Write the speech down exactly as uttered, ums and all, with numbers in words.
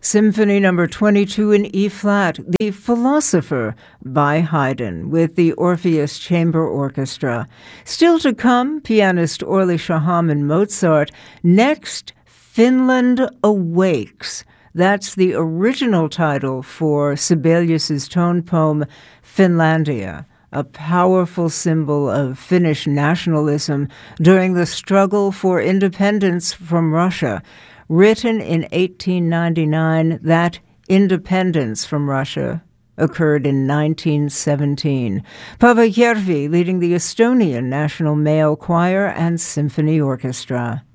Symphony number twenty-two in E-flat, The Philosopher by Haydn with the Orpheus Chamber Orchestra. Still to come, pianist Orly Shaham and Mozart. Next, Finland Awakes. That's the original title for Sibelius's tone poem, Finlandia, a powerful symbol of Finnish nationalism during the struggle for independence from Russia. Written in eighteen ninety-nine, that independence from Russia occurred in nineteen seventeen. Paavo Järvi leading the Estonian National Male Choir and Symphony Orchestra.